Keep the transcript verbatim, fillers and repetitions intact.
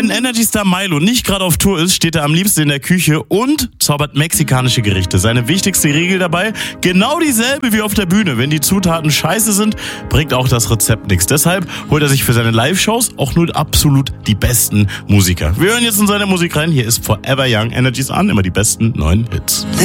Wenn Energy-Star Milo nicht gerade auf Tour ist, steht er am liebsten in der Küche und zaubert mexikanische Gerichte. Seine wichtigste Regel dabei, genau dieselbe wie auf der Bühne. Wenn die Zutaten scheiße sind, bringt auch das Rezept nichts. Deshalb holt er sich für seine Live-Shows auch nur absolut die besten Musiker. Wir hören jetzt in seine Musik rein. Hier ist Forever Young, Energy Star, immer die besten neuen Hits.